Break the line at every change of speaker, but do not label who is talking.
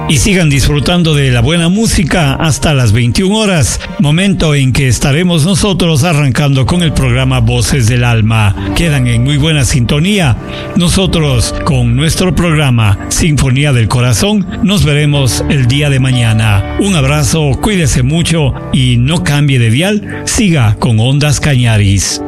y sigan disfrutando de la buena música hasta las 21 horas, momento en que estaremos nosotros arrancando con el programa Voces del Alma. Quedan en muy buena sintonía. Nosotros, con nuestro programa Sinfonía del Corazón, nos veremos el día de mañana. Un abrazo, cuídese mucho y no cambie de dial, siga con Ondas Cañaris.